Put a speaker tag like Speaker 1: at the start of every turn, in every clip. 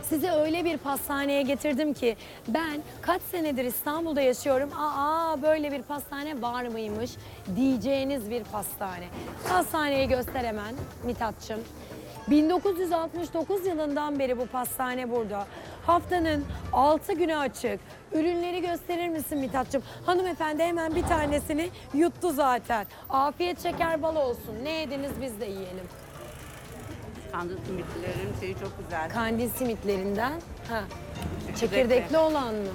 Speaker 1: Sizi öyle bir pastaneye getirdim ki ben kaç senedir İstanbul'da yaşıyorum. Böyle bir pastane var mıymış diyeceğiniz bir pastane. Pastaneyi göster hemen Mithatçığım. 1969 yılından beri bu pastane burada. Haftanın 6 günü açık. Ürünleri gösterir misin Mithatçığım? Hanımefendi hemen bir tanesini yuttu zaten. Afiyet şeker bal olsun. Ne yediniz biz de yiyelim.
Speaker 2: Kandil simitlerin şeyi çok güzel.
Speaker 1: Kandil simitlerinden. Ha. Çekirdekli olan mı?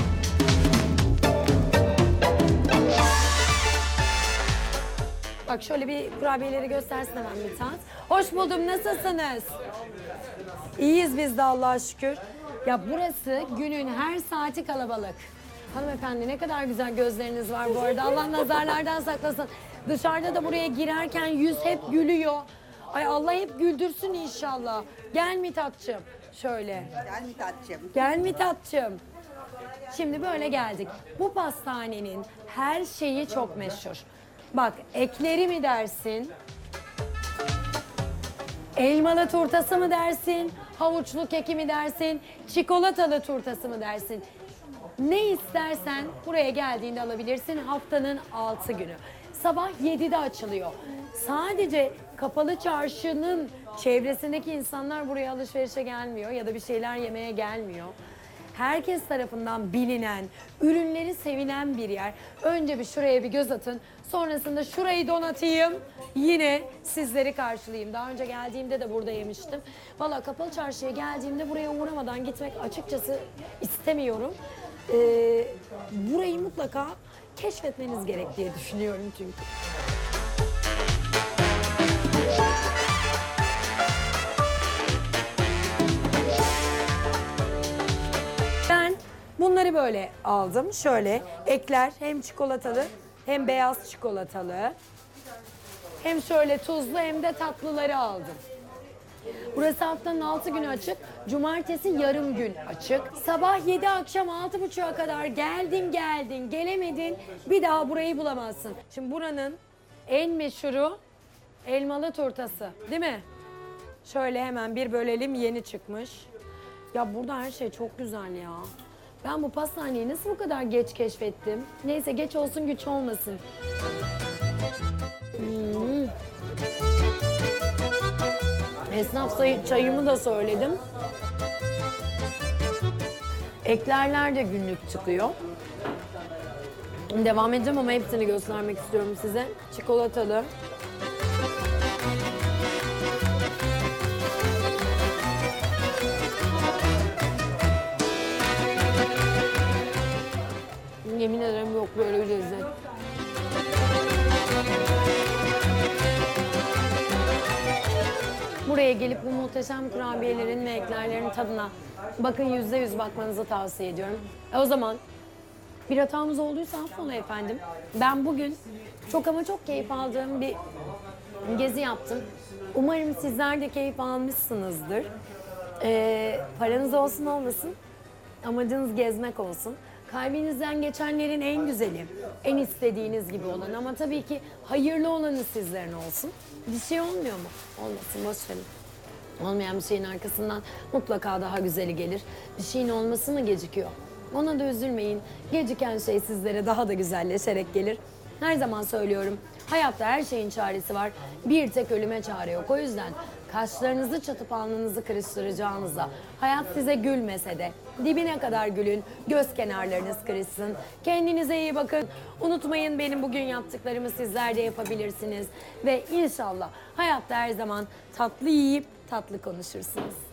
Speaker 1: Bak şöyle bir kurabiyeleri göstersin hemen Mithat. Hoş buldum. Nasılsınız? İyiyiz biz de Allah'a şükür. Ya burası günün her saati kalabalık. Hanımefendi ne kadar güzel gözleriniz var bu arada. Allah nazarlardan saklasın. Dışarıda da buraya girerken yüz hep gülüyor. Ay Allah hep güldürsün inşallah. Gel Mithatçığım. Şöyle.
Speaker 2: Gel Mithatçığım.
Speaker 1: Gel Mithatçığım. Şimdi böyle geldik. Bu pastanenin her şeyi çok meşhur. Bak ekleri mi dersin? Elmalı turtası mı dersin? Havuçlu keki mi dersin? Çikolatalı turtası mı dersin? Ne istersen buraya geldiğinde alabilirsin. Haftanın 6 günü. Sabah 7'de açılıyor. Sadece kapalı çarşının çevresindeki insanlar buraya alışverişe gelmiyor ya da bir şeyler yemeye gelmiyor. Herkes tarafından bilinen, ürünleri sevilen bir yer. Önce bir şuraya bir göz atın. Sonrasında şurayı donatayım. Yine sizleri karşılayayım. Daha önce geldiğimde de burada yemiştim. Valla kapalı çarşıya geldiğimde buraya uğramadan gitmek açıkçası istemiyorum. Burayı mutlaka keşfetmeniz gerek diye düşünüyorum çünkü. Ben bunları böyle aldım. Şöyle ekler hem çikolatalı hem beyaz çikolatalı. Hem şöyle tuzlu hem de tatlıları aldım. Burası haftanın 6 günü açık. Cumartesi yarım gün açık. Sabah 7 akşam 6.30'a kadar geldin gelemedin bir daha burayı bulamazsın. Şimdi buranın en meşhuru elmalı turtası değil mi? Şöyle hemen bir bölelim yeni çıkmış. Ya burada her şey çok güzel ya. Ben bu pastaneyi nasıl bu kadar geç keşfettim? Neyse geç olsun güç olmasın. Esnaf çayımı da söyledim. Eklerler de günlük çıkıyor. Devam edeceğim ama hepsini göstermek istiyorum size. Çikolatalı. Yemin ederim yok böyle bir lezzet. Buraya gelip bu muhteşem kurabiyelerin ve eklerlerin tadına bakın %100 bakmanızı tavsiye ediyorum. O zaman bir hatamız olduysa affola efendim. Ben bugün çok ama çok keyif aldığım bir gezi yaptım. Umarım sizler de keyif almışsınızdır. Paranız olsun olmasın, amacınız gezmek olsun. Kalbinizden geçenlerin en güzeli, en istediğiniz gibi olan ama tabii ki hayırlı olanı sizlerin olsun. Bir şey olmuyor mu? Olmasın, boş verin. Olmayan bir şeyin arkasından mutlaka daha güzeli gelir. Bir şeyin olması mı gecikiyor? Ona da üzülmeyin. Geciken şey sizlere daha da güzelleşerek gelir. Her zaman söylüyorum, hayatta her şeyin çaresi var. Bir tek ölüme çare yok. O yüzden kaşlarınızı çatıp alnınızı kırıştıracağınıza, hayat size gülmese de dibine kadar gülün, göz kenarlarınız kırışsın. Kendinize iyi bakın. Unutmayın benim bugün yaptıklarımı sizler de yapabilirsiniz. Ve inşallah hayatta her zaman tatlı yiyip tatlı konuşursunuz.